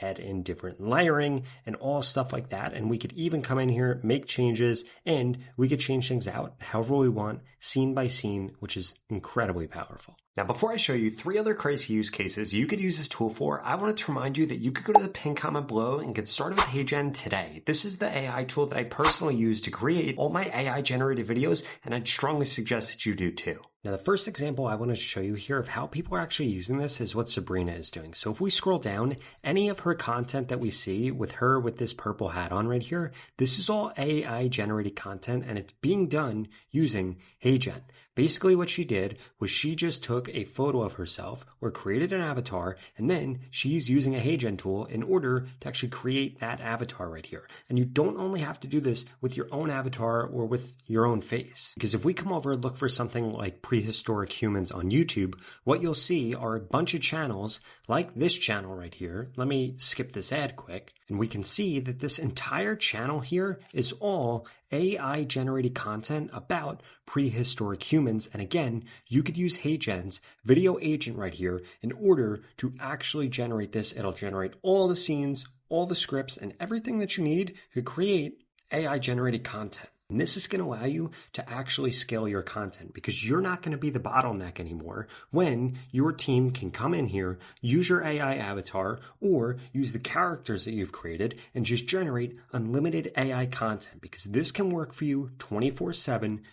add in different layering and all stuff like that. And we could even come in here, make changes, and we could change things out however we want, scene by scene, which is incredibly powerful. Now, before I show you 3 other crazy use cases you could use this tool for, I wanted to remind you that you could go to the pinned comment below and get started with HeyGen today. This is the AI tool that I personally use to create all my AI generated videos, and I'd strongly suggest that you do too. Now, the first example I wanted to show you here of how people are actually using this is what Sabrina is doing. So if we scroll down, any of her content that we see with her with this purple hat on right here, this is all AI generated content, and it's being done using HeyGen. Basically what she did was she just took a photo of herself or created an avatar, and then she's using a HeyGen tool in order to actually create that avatar right here. And you don't only have to do this with your own avatar or with your own face. Because if we come over and look for something like prehistoric humans on YouTube, what you'll see are a bunch of channels like this channel right here. Let me skip this ad quick. And we can see that this entire channel here is all AI generated content about prehistoric humans. And again, you could use HeyGen's video agent right here in order to actually generate this. It'll generate all the scenes, all the scripts, and everything that you need to create AI generated content. And this is going to allow you to actually scale your content because you're not going to be the bottleneck anymore when your team can come in here, use your AI avatar, or use the characters that you've created and just generate unlimited AI content, because this can work for you 24/7,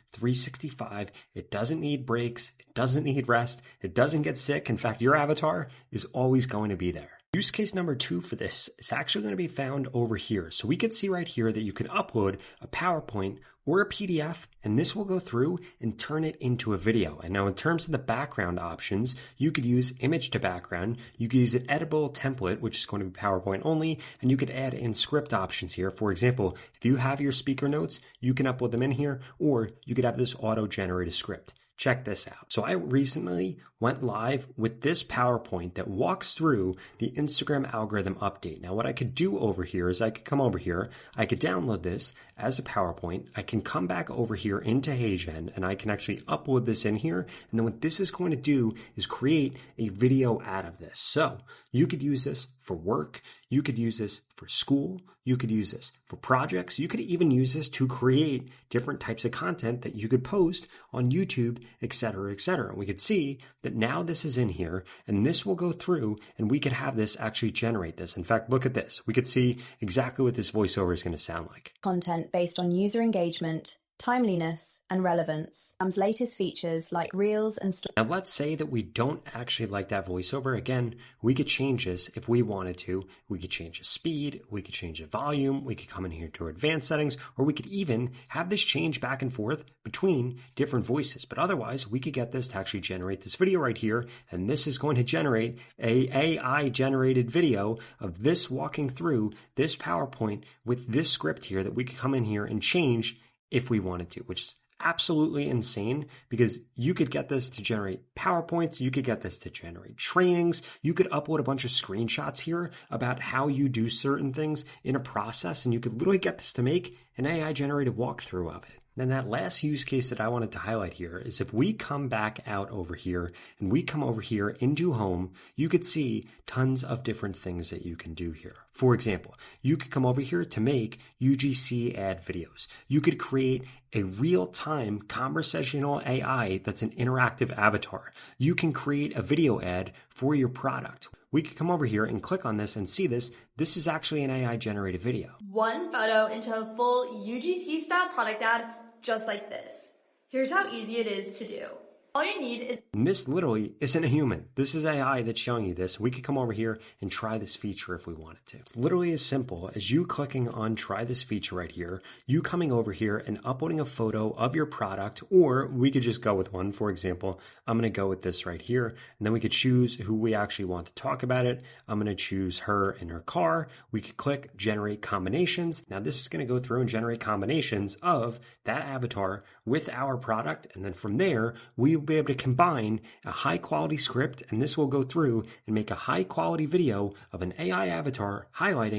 365. It doesn't need breaks. It doesn't need rest. It doesn't get sick. In fact, your avatar is always going to be there. Use case number 2 for this is actually going to be found over here. So we could see right here that you can upload a PowerPoint or a PDF, and this will go through and turn it into a video. And now in terms of the background options, you could use image to background. You could use an editable template, which is going to be PowerPoint only, and you could add in script options here. For example, if you have your speaker notes, you can upload them in here, or you could have this auto-generated script. Check this out. So I recently went live with this PowerPoint that walks through the Instagram algorithm update. Now, what I could do over here is I could come over here, I could download this as a PowerPoint. I can come back over here into HeyGen and I can actually upload this in here. And then what this is going to do is create a video out of this. So you could use this for work. You could use this for school. You could use this for projects. You could even use this to create different types of content that you could post on YouTube, etc., etc. And we could see that now this is in here, and this will go through, and we could have this actually generate this. In fact, look at this. We could see exactly what this voiceover is going to sound like. Content based on user engagement, timeliness, and relevance. Latest features like Reels and stories. Now let's say that we don't actually like that voiceover. Again, we could change this if we wanted to. We could change the speed, we could change the volume, we could come in here to our advanced settings, or we could even have this change back and forth between different voices. But otherwise, we could get this to actually generate this video right here, and this is going to generate a AI generated video of this walking through this PowerPoint with this script here that we could come in here and change if we wanted to, which is absolutely insane, because you could get this to generate PowerPoints, you could get this to generate trainings, you could upload a bunch of screenshots here about how you do certain things in a process, and you could literally get this to make an AI generated walkthrough of it. Then that last use case that I wanted to highlight here is if we come back out over here and we come over here into home, you could see tons of different things that you can do here. For example, you could come over here to make UGC ad videos. You could create a real-time conversational AI that's an interactive avatar. You can create a video ad for your product. We could come over here and click on this and see this. This is actually an AI generated video. One photo into a full UGC style product ad just like this. Here's how easy it is to do. All you need is... And this literally isn't a human. This is AI that's showing you this. We could come over here and try this feature if we wanted to. It's literally as simple as you clicking on try this feature right here, you coming over here and uploading a photo of your product, or we could just go with one. For example, I'm going to go with this right here, and then we could choose who we actually want to talk about it. I'm going to choose her in her car. We could click generate combinations. Now this is going to go through and generate combinations of that avatar with our product, and then from there, we will be able to combine a high quality script, and this will go through and make a high quality video of an AI avatar highlighting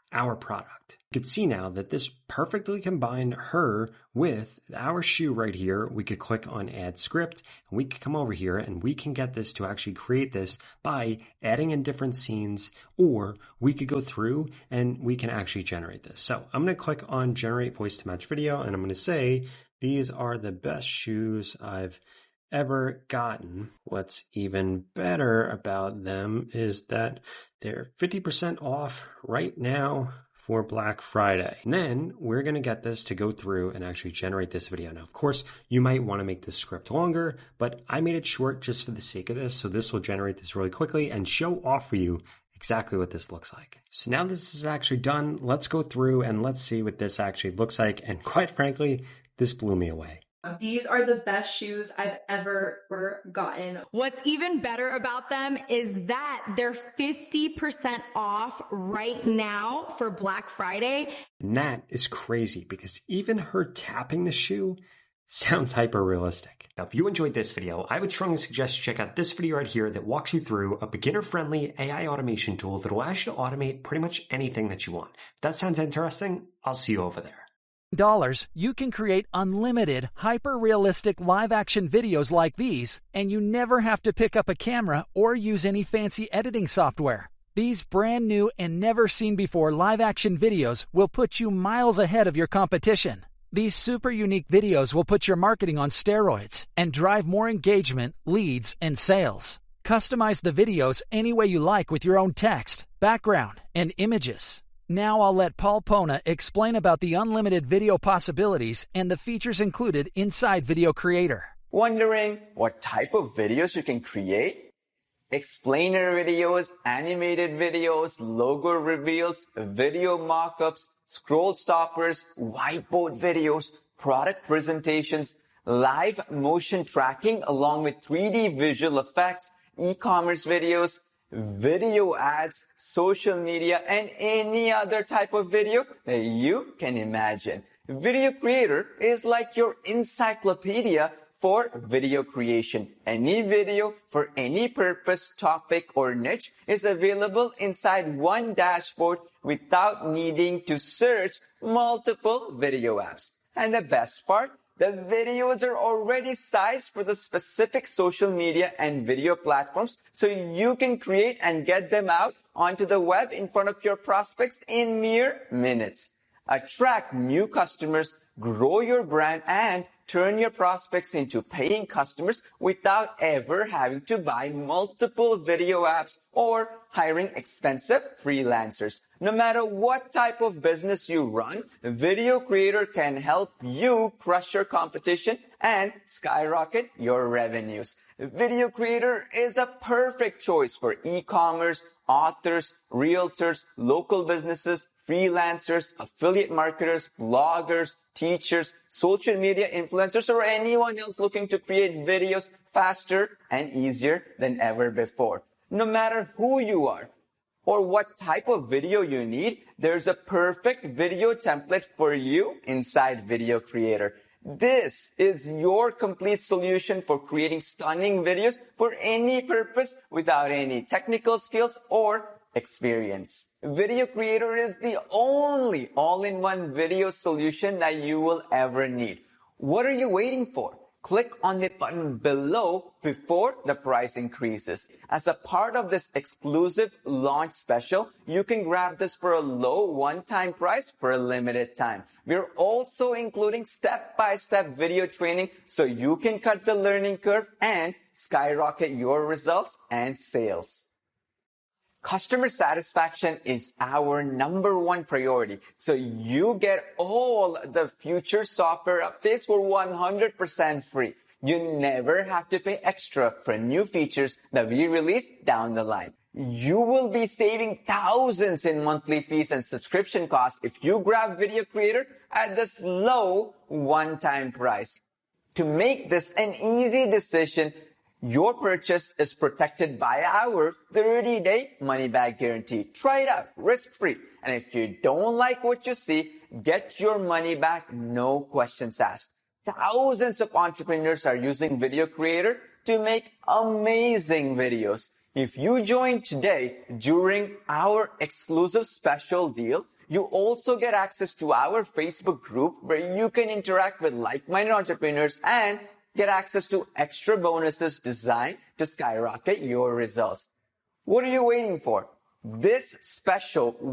our product. You can see now that this perfectly combined her with our shoe right here. We could click on add script and we could come over here and we can get this to actually create this by adding in different scenes, or we could go through and we can actually generate this. So I'm going to click on generate voice to match video and I'm going to say, these are the best shoes I've ever gotten. What's even better about them is that they're 50% off right now for Black Friday. And then we're going to get this to go through and actually generate this video. Now, of course, you might want to make this script longer, but I made it short just for the sake of this. So this will generate this really quickly and show off for you exactly what this looks like. So now this is actually done. Let's go through and let's see what this actually looks like. And quite frankly, this blew me away. These are the best shoes I've ever gotten. What's even better about them is that they're 50% off right now for Black Friday. And that is crazy because even her tapping the shoe sounds hyper realistic. Now, if you enjoyed this video, I would strongly suggest you check out this video right here that walks you through a beginner-friendly AI automation tool that will ask you to automate pretty much anything that you want. If that sounds interesting, I'll see you over there. You can create unlimited, hyper-realistic live-action videos like these, and you never have to pick up a camera or use any fancy editing software. These brand new and never-seen-before live-action videos will put you miles ahead of your competition. These super unique videos will put your marketing on steroids and drive more engagement, leads, and sales. Customize the videos any way you like with your own text, background, and images. Now I'll let Paul Pona explain about the unlimited video possibilities and the features included inside Video Creator. Wondering what type of videos you can create? Explainer videos, animated videos, logo reveals, video mock-ups, scroll stoppers, whiteboard videos, product presentations, live motion tracking along with 3D visual effects, e-commerce videos, video ads, social media, and any other type of video that you can imagine. Video Creator is like your encyclopedia for video creation. Any video for any purpose, topic, or niche is available inside one dashboard without needing to search multiple video apps. And the best part, the videos are already sized for the specific social media and video platforms, so you can create and get them out onto the web in front of your prospects in mere minutes. Attract new customers, grow your brand, and turn your prospects into paying customers without ever having to buy multiple video apps or hiring expensive freelancers. No matter what type of business you run, Video Creator can help you crush your competition and skyrocket your revenues. Video Creator is a perfect choice for e-commerce, authors, realtors, local businesses, freelancers, affiliate marketers, bloggers, teachers, social media influencers, or anyone else looking to create videos faster and easier than ever before. No matter who you are or what type of video you need, there's a perfect video template for you inside Video Creator. This is your complete solution for creating stunning videos for any purpose without any technical skills or experience. Video Creator is the only all-in-one video solution that you will ever need. What are you waiting for? Click on the button below before the price increases. As a part of this exclusive launch special, you can grab this for a low one-time price for a limited time. We're also including step-by-step video training so you can cut the learning curve and skyrocket your results and sales. Customer satisfaction is our #1 priority, so you get all the future software updates for 100% free. You never have to pay extra for new features that we release down the line. You will be saving thousands in monthly fees and subscription costs if you grab Video Creator at this low one-time price. To make this an easy decision, your purchase is protected by our 30-day money-back guarantee. Try it out, risk-free. And if you don't like what you see, get your money back, no questions asked. Thousands of entrepreneurs are using Video Creator to make amazing videos. If you join today during our exclusive special deal, You also get access to our Facebook group where you can interact with like-minded entrepreneurs and get access to extra bonuses designed to skyrocket your results. What are you waiting for? This special